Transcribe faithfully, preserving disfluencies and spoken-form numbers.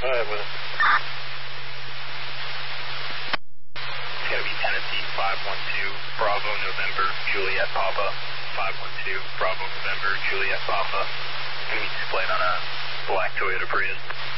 All right, with it. It's going to be Tennessee five one two, Bravo November, Juliet Papa. five one two, Bravo November, Juliet Papa. Going to be displayed on a black Toyota Prius.